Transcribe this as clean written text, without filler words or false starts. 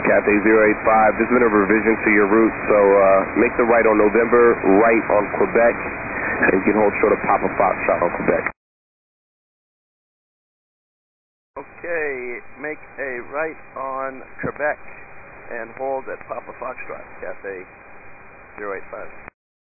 Cathay 085. There's been a revision to your route, so make the right on November, right on Quebec, and you can hold short of Papa Foxtrot on Quebec. Okay, make a right on Quebec and hold at Papa Foxtrot, Cathay 085.